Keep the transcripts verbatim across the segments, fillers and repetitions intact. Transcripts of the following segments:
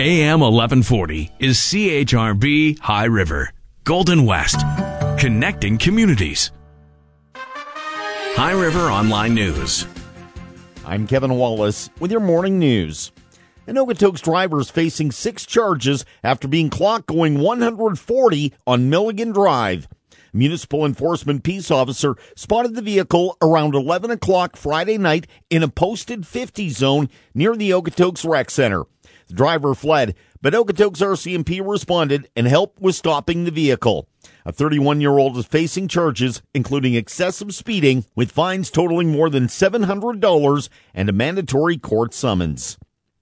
A M eleven forty is C H R B High River, Golden West, connecting communities. High River Online News. I'm Kevin Wallace with your morning news. An Okotoks driver is facing six charges after being clocked going one hundred forty on Milligan Drive. A municipal enforcement peace officer spotted the vehicle around eleven o'clock Friday night in a posted fifty zone near the Okotoks Rec Center. The driver fled, but Okotoks R C M P responded and helped with stopping the vehicle. A thirty-one-year-old is facing charges, including excessive speeding, with fines totaling more than seven hundred dollars and a mandatory court summons.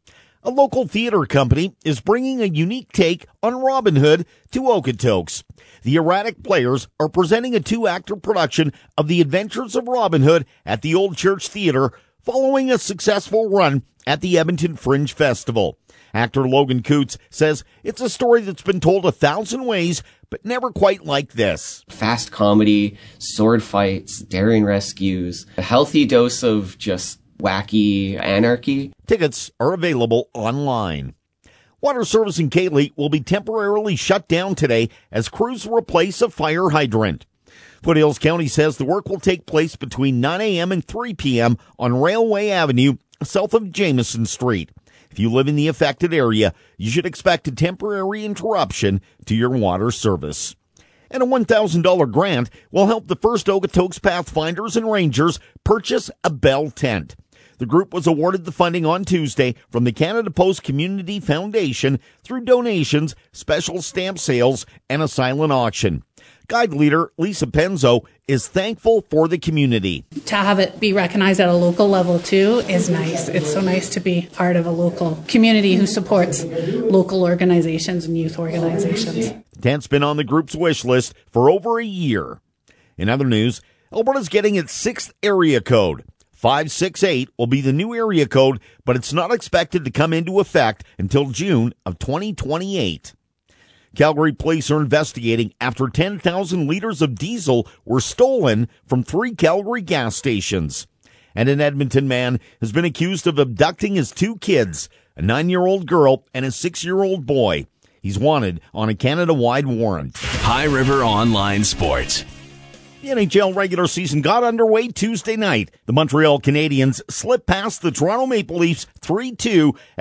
A local theater company is bringing a unique take on Robin Hood to Okotoks. The Erratic Players are presenting a two-actor production of The Adventures of Robin Hood at the Old Church Theater following a successful run at the Edmonton Fringe Festival. Actor Logan Coots says it's a story that's been told a thousand ways, but never quite like this. Fast comedy, sword fights, daring rescues, a healthy dose of just wacky anarchy. Tickets are available online. Water service in Kaylee will be temporarily shut down today as crews replace a fire hydrant. Foothills County says the work will take place between nine a.m. and three p.m. on Railway Avenue, south of Jameson Street. If you live in the affected area, you should expect a temporary interruption to your water service. And a one thousand dollars grant will help the First Okotoks Pathfinders and Rangers purchase a Bell tent. The group was awarded the funding on Tuesday from the Canada Post Community Foundation through donations, special stamp sales, and a silent auction. Guide leader Lisa Penzo is thankful for the community. To have it be recognized at a local level too is nice. It's so nice to be part of a local community who supports local organizations and youth organizations. The tent's been on the group's wish list for over a year. In other news, Alberta's getting its sixth area code. five six eight will be the new area code, but it's not expected to come into effect until June of twenty twenty-eight. Calgary police are investigating after ten thousand liters of diesel were stolen from three Calgary gas stations. And an Edmonton man has been accused of abducting his two kids, a nine-year-old girl and a six-year-old boy. He's wanted on a Canada-wide warrant. High River Online Sports. The N H L regular season got underway Tuesday night. The Montreal Canadiens slipped past the Toronto Maple Leafs three two